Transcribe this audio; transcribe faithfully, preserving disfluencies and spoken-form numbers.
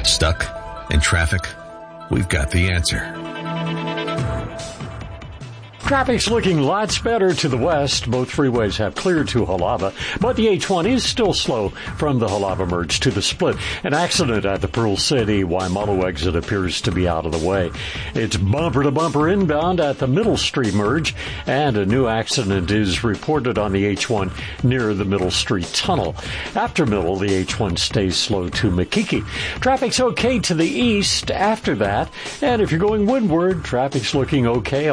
Stuck in traffic? We've got the answer. Traffic's looking lots better to the west. Both freeways have cleared to Halava, but the H one is still slow from the Halava merge to the split. An accident at the Pearl City Waimalu exit appears to be out of the way. It's bumper-to-bumper inbound at the Middle Street merge, and a new accident is reported on the H one near the Middle Street tunnel. After Middle, the H one stays slow to Makiki. Traffic's okay to the east after that, and if you're going windward, traffic's looking okay